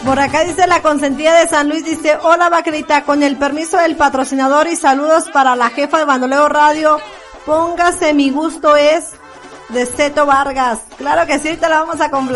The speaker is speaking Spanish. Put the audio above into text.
Por acá dice la consentida de San Luis, dice, hola Vaquerita, con el permiso del patrocinador y saludos para la jefa de Bandoleo Radio, póngase Mi Gusto Es, de Zeto Vargas. Claro que sí, te la vamos a complacer.